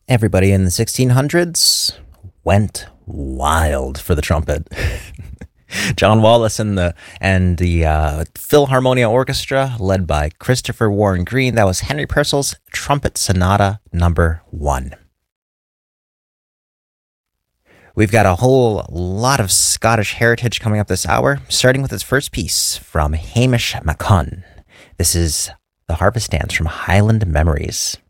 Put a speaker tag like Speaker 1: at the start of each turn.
Speaker 1: Everybody in the 1600s went wild for the trumpet. John Wallace and the Philharmonia Orchestra, led by Christopher Warren Green. That was Henry Purcell's Trumpet Sonata Number 1. We've got a whole lot of Scottish heritage coming up this hour, starting with its first piece from Hamish MacCunn. This is The Harvest Dance from Highland Memories.